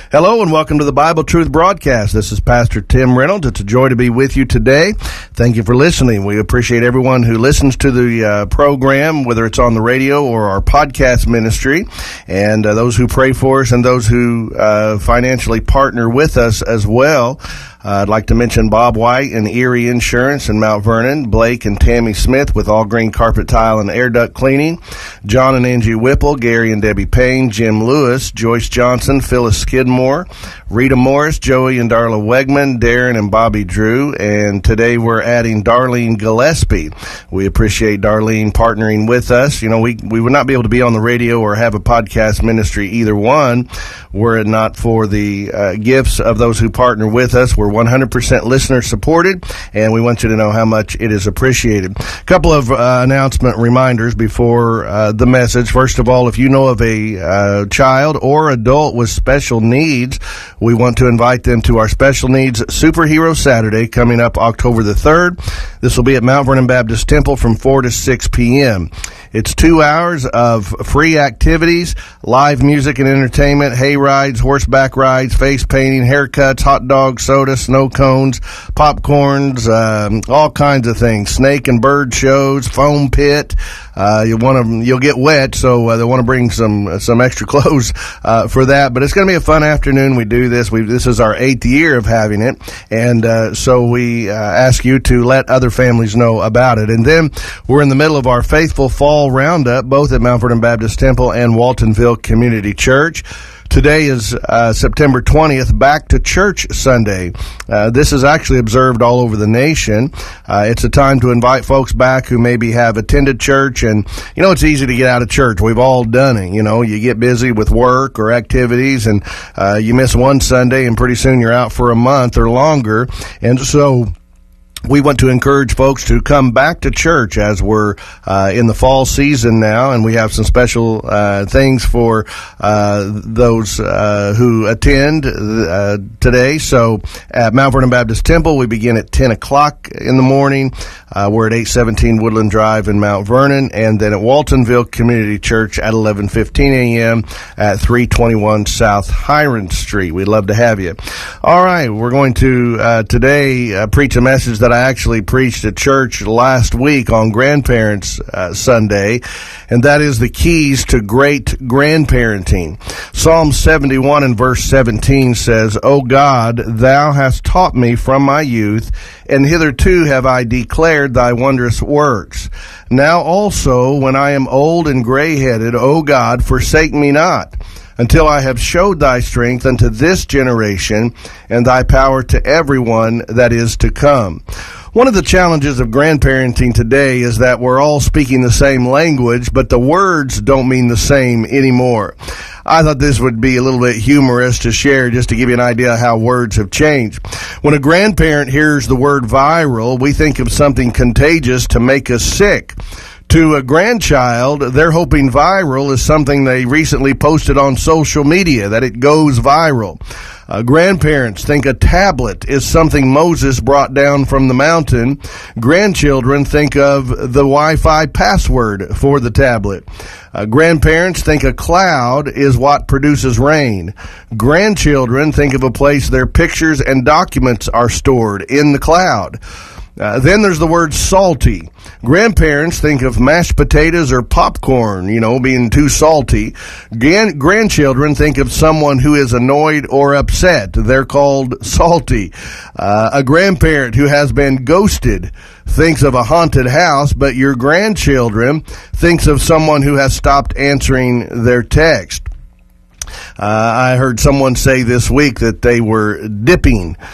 Hello and welcome to the Bible Truth Broadcast. This is Pastor Tim Reynolds. It's a joy to be with you today. Thank you for listening. We appreciate everyone who listens to the program, whether it's on the radio or our podcast ministry, and those who pray for us and those who financially partner with us as well. I'd like to mention Bob White and Erie Insurance in Mount Vernon, Blake and Tammy Smith with All Green Carpet Tile and Air Duct Cleaning, John and Angie Whipple, Gary and Debbie Payne, Jim Lewis, Joyce Johnson, Phyllis Skidmore, Rita Morris, Joey and Darla Wegman, Darren and Bobby Drew, and today we're adding Darlene Gillespie. We appreciate Darlene partnering with us. You know, we would not be able to be on the radio or have a podcast ministry, either one, were it not for the gifts of those who partner with us. We're 100% listener supported, and we want you to know how much it is appreciated. A couple of announcement reminders before the message. First of all, if you know of a child or adult with special needs, we want to invite them to our Special Needs Superhero Saturday coming up October the 3rd. This will be at Mount Vernon Baptist Temple from 4 to 6 p.m. It's 2 hours of free activities, live music and entertainment, hay rides, horseback rides, face painting, haircuts, hot dogs, soda, snow cones, popcorns, all kinds of things, snake and bird shows, foam pit. You'll get wet, so they want to bring some extra clothes for that. But it's going to be a fun afternoon. We do this. This is our 8th year of having it, and so we ask you to let other families know about it. And then we're in the middle of our Faithful Fall Roundup, both at Mount Vernon Baptist Temple and Waltonville Community Church. Today is September 20th, Back to Church Sunday. This is actually observed all over the nation. It's a time to invite folks back who maybe have attended church, and, you know, it's easy to get out of church. We've all done it. You know, you get busy with work or activities, and you miss one Sunday, and pretty soon you're out for a month or longer. And so we want to encourage folks to come back to church as we're in the fall season now, and we have some special things for those who attend today. So at Mount Vernon Baptist Temple, we begin at 10 o'clock in the morning. We're at 817 Woodland Drive in Mount Vernon, and then at Waltonville Community Church at 11:15 a.m. at 321 South Hiram Street. We'd love to have you. All right, we're going to today preach a message that I actually preached at church last week on Grandparents Sunday, and that is the keys to great grandparenting. Psalm 71 and verse 17 says, "O God, thou hast taught me from my youth, and hitherto have I declared thy wondrous works. Now also, when I am old and gray-headed, O God, forsake me not, until I have showed thy strength unto this generation, and thy power to everyone that is to come." One of the challenges of grandparenting today is that we're all speaking the same language, but the words don't mean the same anymore. I thought this would be a little bit humorous to share, just to give you an idea of how words have changed. When a grandparent hears the word viral, we think of something contagious to make us sick. To a grandchild, they're hoping viral is something they recently posted on social media, that it goes viral. Grandparents think a tablet is something Moses brought down from the mountain. Grandchildren think of the Wi-Fi password for the tablet. Grandparents think a cloud is what produces rain. Grandchildren think of a place their pictures and documents are stored, in the cloud. Then there's the word salty. Grandparents think of mashed potatoes or popcorn, being too salty. Grandchildren think of someone who is annoyed or upset. They're called salty. A grandparent who has been ghosted thinks of a haunted house, but your grandchildren thinks of someone who has stopped answering their text. I heard someone say this week that they were dipping